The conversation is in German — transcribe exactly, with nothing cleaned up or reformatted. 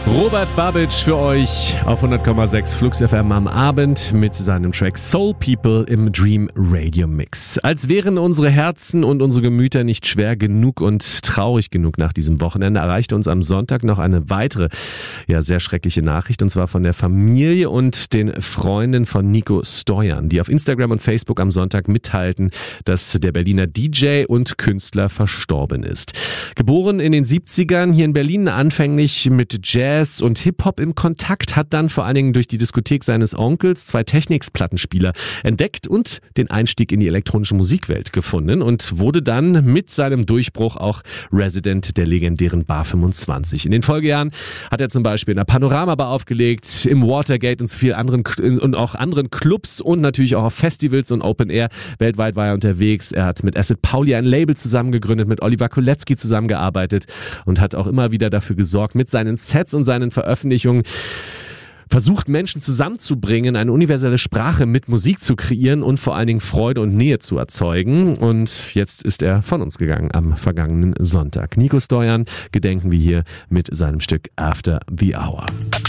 Robert Babic für euch auf hundert Komma sechs Flux F M am Abend mit seinem Track Soul People im Dream Radio Mix. Als wären unsere Herzen und unsere Gemüter nicht schwer genug und traurig genug nach diesem Wochenende, erreichte uns am Sonntag noch eine weitere, ja sehr schreckliche Nachricht, und zwar von der Familie und den Freunden von Nico Stoyan, die auf Instagram und Facebook am Sonntag mitteilten, dass der Berliner D J und Künstler verstorben ist. Geboren in den siebzigern, hier in Berlin anfänglich mit Jazz und Hip-Hop im Kontakt, hat dann vor allen Dingen durch die Diskothek seines Onkels zwei Technics-Plattenspieler entdeckt und den Einstieg in die elektronische Musikwelt gefunden und wurde dann mit seinem Durchbruch auch Resident der legendären Bar fünfundzwanzig. In den Folgejahren hat er zum Beispiel in der Panorama Bar aufgelegt, im Watergate und so vielen anderen und auch anderen Clubs und natürlich auch auf Festivals und Open Air. Weltweit war er unterwegs. Er hat mit Acid Pauli ein Label zusammengegründet, mit Oliver Kolecki zusammengearbeitet und hat auch immer wieder dafür gesorgt, mit seinen Sets und seinen Veröffentlichungen versucht, Menschen zusammenzubringen, eine universelle Sprache mit Musik zu kreieren und vor allen Dingen Freude und Nähe zu erzeugen. Und jetzt ist er von uns gegangen am vergangenen Sonntag. Nico Stoyan gedenken wir hier mit seinem Stück After the Hour.